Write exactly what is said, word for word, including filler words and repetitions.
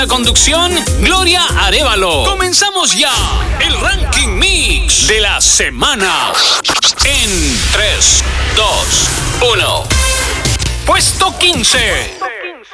la conducción, Gloria Arévalo. Comenzamos ya el Ranking Mix de la semana. En tres, dos, uno. Puesto quince.